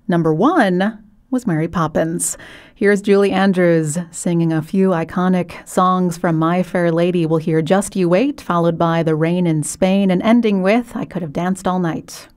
Number 1 was Mary Poppins. Here's Julie Andrews singing a few iconic songs from My Fair Lady. We'll hear Just You Wait, followed by The Rain in Spain, and ending with I Could Have Danced All Night.